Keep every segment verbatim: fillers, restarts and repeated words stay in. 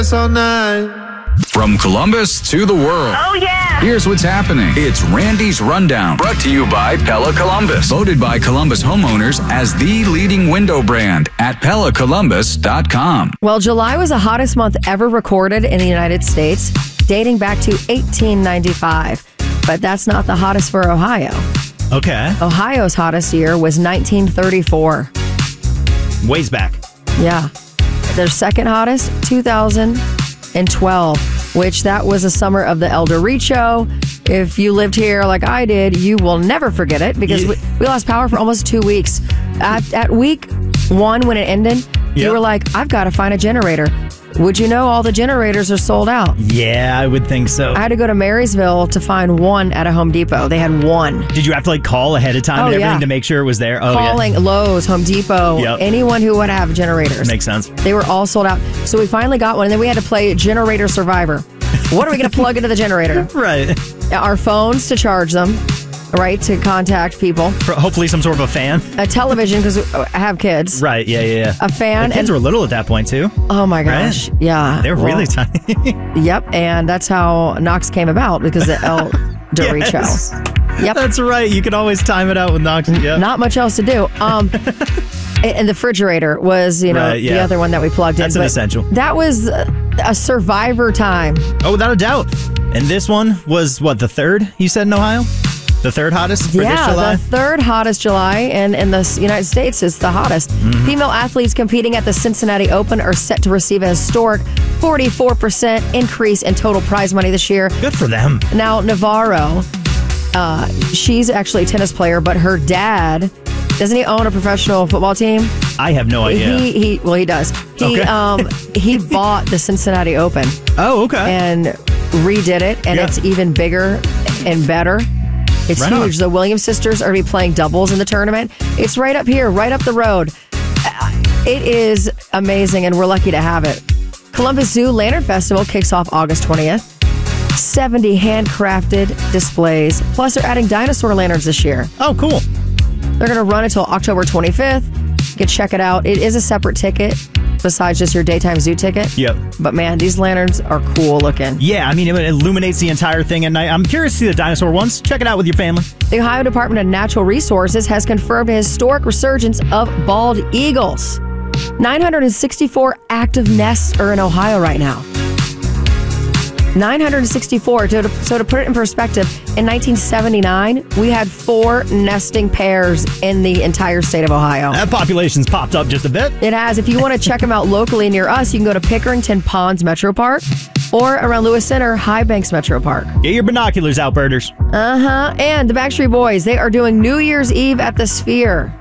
all night. From Columbus to the world. Oh, yeah. Here's what's happening. It's Randy's Rundown, brought to you by Pella Columbus. Voted by Columbus homeowners as the leading window brand at Pella Columbus dot com. Well, July was the hottest month ever recorded in the United States, dating back to eighteen ninety-five. But that's not the hottest for Ohio. Okay. Ohio's hottest year was nineteen thirty-four. Ways back. Yeah. Their second hottest, two thousand twelve, which that was the summer of the El Derecho. If you lived here like I did, you will never forget it because Yeah. we, we lost power for almost two weeks. At, at week one, when it ended, you Yep. were like, I've got to find a generator. Would you know all the generators are sold out? Yeah, I would think so. I had to go to Marysville to find one at a Home Depot. They had one. Did you have to like call ahead of time Oh, and everything yeah. to make sure it was there? Oh, Calling Lowe's, Home Depot, Yep. anyone who would have generators. yeah. Makes sense. They were all sold out. So we finally got one, and then we had to play Generator Survivor. What are we going to plug into the generator? Right. Our phones to charge them, right, to contact people. For hopefully some sort of a fan. A television, because I have kids. Right, yeah, yeah, yeah. A fan. The kids and, were little at that point, too. oh, my gosh. Right? Yeah. They were Well, really tiny. Yep, and that's how Knox came about, because of El Derecho. Yes. Yep. That's right. You can always time it out with Knox. Yeah. Not much else to do. Um, and the refrigerator was, you know, Right, yeah. the other one that we plugged in. That's an but essential. That was a, a survivor time. Oh, without a doubt. And this one was, what, the third, you said, in Ohio? The third hottest for yeah, this July? the third hottest July, and in the United States is the hottest. Mm-hmm. Female athletes competing at the Cincinnati Open are set to receive a historic forty-four percent increase in total prize money this year. Good for them. Now, Navarro, uh, she's actually a tennis player, but her dad, doesn't he own a professional football team? I have no idea. He, he, well, he does. He, Okay. um, he bought the Cincinnati Open oh, okay. and redid it, and Yeah. it's even bigger and better. It's Right on. huge. The Williams sisters are going to be playing doubles in the tournament. It's right up here, right up the road. Uh, It is amazing, and we're lucky to have it. Columbus Zoo Lantern Festival kicks off August twentieth. seventy handcrafted displays. Plus, they're adding dinosaur lanterns this year. oh, cool. They're going to run until October twenty-fifth. You can check it out. It is a separate ticket besides just your daytime zoo ticket. Yep. But man, these lanterns are cool looking. Yeah, I mean, it illuminates the entire thing at night. I'm curious to see the dinosaur ones. Check it out with your family. The Ohio Department of Natural Resources has confirmed a historic resurgence of bald eagles. nine hundred sixty-four active nests are in Ohio right now. nine hundred sixty-four. So to, so to put it in perspective, in nineteen seventy-nine, we had four nesting pairs in the entire state of Ohio. That population's popped up just a bit. It has. If you want to check them out locally near us, you can go to Pickerington Ponds Metro Park or around Lewis Center, High Banks Metro Park. Get your binoculars out, birders. Uh-huh. And the Backstreet Boys, they are doing New Year's Eve at the Sphere.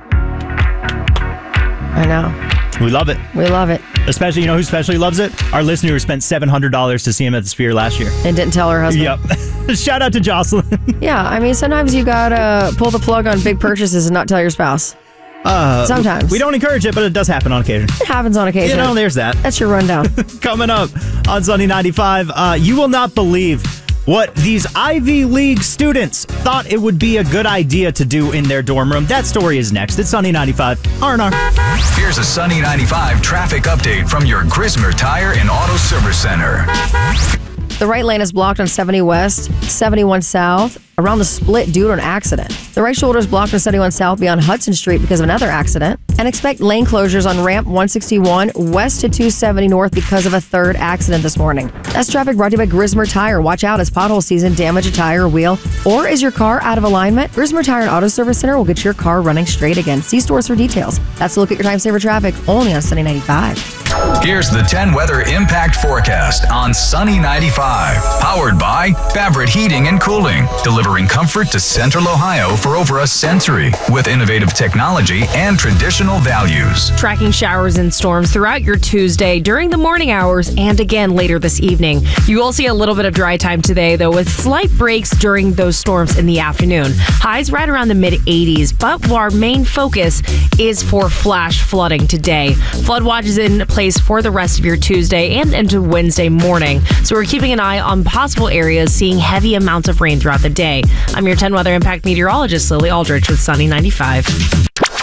I know. We love it. We love it. Especially, you know who especially loves it? Our listener who spent seven hundred dollars to see him at the Sphere last year. And didn't tell her husband. Yep. Shout out to Jocelyn. Yeah, I mean, sometimes you gotta pull the plug on big purchases and not tell your spouse. Uh, Sometimes. We don't encourage it, but it does happen on occasion. It happens on occasion. You know, there's that. That's your rundown. Coming up on Sunny ninety-five, uh, you will not believe what these Ivy League students thought it would be a good idea to do in their dorm room. That story is next. It's Sunny ninety-five. R and R. Here's a Sunny ninety-five traffic update from your Grismer Tire and Auto Service Center. The right lane is blocked on seventy West, seventy-one South, around the split due to an accident. The right shoulder is blocked on seventy-one South beyond Hudson Street because of another accident. And expect lane closures on ramp one sixty-one west to two seventy North because of a third accident this morning. That's traffic brought to you by Grismer Tire. Watch out as pothole season damage a tire or wheel. Or is your car out of alignment? Grismer Tire and Auto Service Center will get your car running straight again. See stores for details. That's a look at your time saver traffic only on Sunny ninety-five. Here's the ten weather impact forecast on Sunny ninety-five. Powered by Favorite Heating and Cooling, delivering comfort to Central Ohio for over a century with innovative technology and traditional values. Tracking showers and storms throughout your Tuesday during the morning hours and again later this evening. You will see a little bit of dry time today, though, with slight breaks during those storms in the afternoon. Highs right around the mid eighties, but our main focus is for flash flooding today. Flood watch is in place for the rest of your Tuesday and into Wednesday morning. So we're keeping an eye on possible areas seeing heavy amounts of rain throughout the day. I'm your ten Weather Impact meteorologist, Lily Aldrich, with Sunny ninety-five.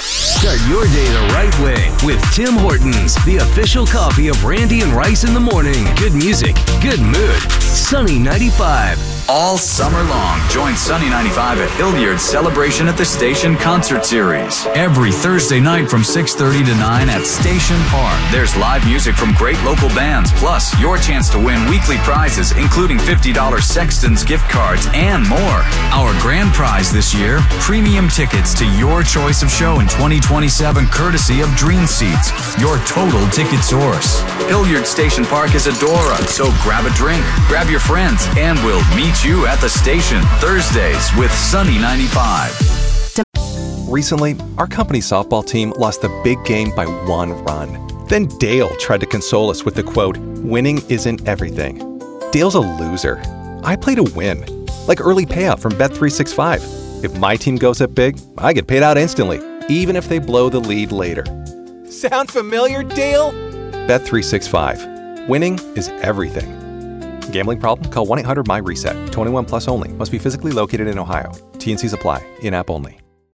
Start your day the right way with Tim Hortons, the official coffee of Randy and Rice in the morning. Good music, good mood. Sunny ninety-five. All summer long, join Sunny ninety-five at Hilliard's Celebration at the Station Concert Series. Every Thursday night from six thirty to nine at Station Park. There's live music from great local bands, plus your chance to win weekly prizes, including fifty dollars Sexton's gift cards and more. Our grand prize this year, premium tickets to your choice of show in twenty twenty-seven, courtesy of Dream Seats, your total ticket source. Hilliard Station Park is Adora, so grab a drink, grab your friends, and we'll meet you at the station Thursdays with Sunny ninety-five. Recently, our company softball team lost the big game by one run. Then Dale tried to console us with the quote, "Winning isn't everything." Dale's a loser. I play to win, like early payout from Bet three sixty-five. If my team goes up big, I get paid out instantly, even if they blow the lead later. Sound familiar, Dale? Bet three sixty-five. Winning is everything. Gambling problem? Call one eight hundred M Y RESET. twenty-one plus only. Must be physically located in Ohio. T N Cs apply. In-app only.